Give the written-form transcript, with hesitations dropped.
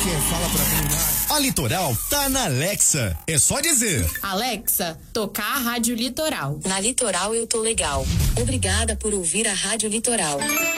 Fala pra mim, vai. A Litoral tá na Alexa. É só dizer: Alexa, tocar a Rádio Litoral. Na Litoral eu tô legal. Obrigada por ouvir a Rádio Litoral.